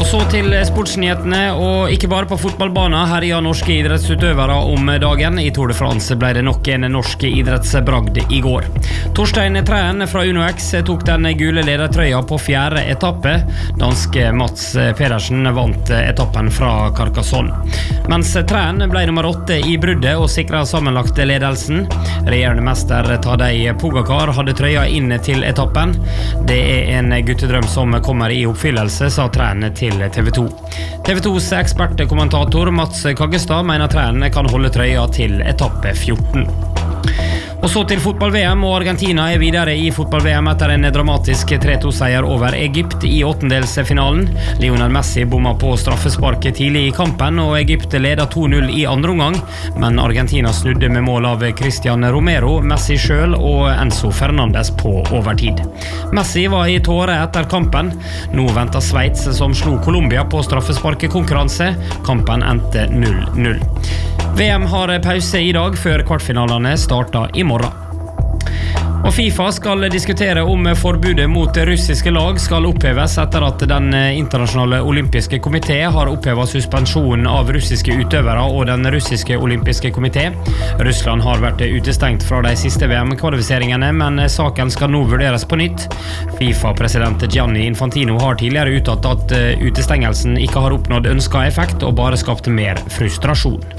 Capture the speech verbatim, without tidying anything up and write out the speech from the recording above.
så til sportsnyhetene, og ikke bare på fotballbanen herjer norske idrettsutøvere om dagen. I Tour de France ble det nok en norsk idrettsbragd i går. Torstein Træn fra Uno X tok den gule ledertrøya på fjerde etappe. Danske Mats Pedersen vant etappen fra Carcassonne. Mens Træn ble nummer åtte i bruddet og sikret sammenlagt ledelsen. Regjerende mester Tadej Pogacar hadde trøya inn til etappen. Det er en guttedrøm som kommer i oppfyllelse, sa Træn til T V to. T V tos ekspertkommentator Mats Kaggestad mener Træn kan holde trøya til etappe fjorten. Og så til fotball-V M, og Argentina er videre i fotball-V M etter en dramatisk tre to seier over Egypt i åttendelsfinalen. Lionel Messi bomma på straffesparket tidlig i kampen, og Egypt leder to null i andre omgang, men Argentina snudde med mål av Cristian Romero, Messi selv og Enzo Fernandes på overtid. Messi var i tåre etter kampen. Nå venter Sveits som slo Colombia på straffesparkekonkurranse. Kampen endte null null. V M har pause i dag før kvartfinalene starter i morgen. Og FIFA skal diskutere om forbudet mot russiske lag skal oppheves etter at den internasjonale olympiske komité har opphevet suspensjonen av russiske utøvere og den russiske olympiske komité. Russland har vært utestengt fra de siste V M-kvalifiseringene, men saken skal nå vurderes på nytt. FIFA-president Gianni Infantino har tidligere uttalt at utestengelsen ikke har oppnådd ønsket effekt og bare skapt mer frustrasjon.